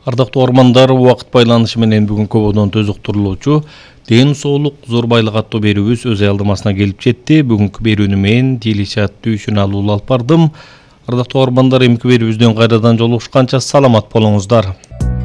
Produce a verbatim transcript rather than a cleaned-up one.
Ардактуу ормандар, убакыт байланышы менен бүгүнкү бодонту өзүктүрүлүүчү ден соолук зор байлык аттуу берүүбүз өз аялдамасына келип жетти. Бүгүнкү берүүнү мен Дилишат Дүйшүналуу алып бардым. Ардактуу ормандар, эмки берүүбүздөн кайрадан жолугушканча саламат болуңуздар.